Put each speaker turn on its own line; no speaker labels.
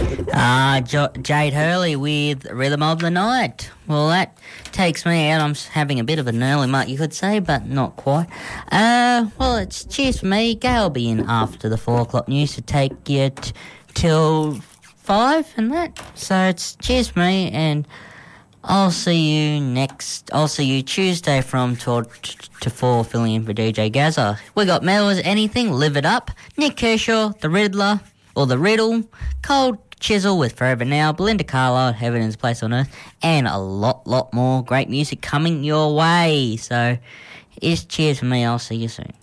Jade Hurley with Rhythm of the Night. Well, that takes me out. I'm having a bit of an early mark, you could say, but not quite. Well, it's cheers for me. Gail will be in after the 4 o'clock news to take you till 5 and that. So it's cheers for me, and I'll see you Tuesday from 12 to 4, filling in for DJ Gazza. We got Mel as Anything, Live It Up, Nick Kershaw, The Riddler, or The Riddle, Cold Chisel with Forever Now, Belinda Carlisle, Heaven is a Place on Earth, and a lot more great music coming your way. So, it's cheers for me. I'll see you soon.